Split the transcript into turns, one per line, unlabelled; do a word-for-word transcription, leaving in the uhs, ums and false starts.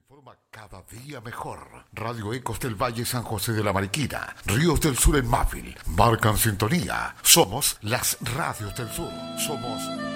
informa cada día mejor. Radio Ecos del Valle San José de la Mariquina, Ríos del Sur en Mávil, marcan sintonía. Somos las radios del sur. Somos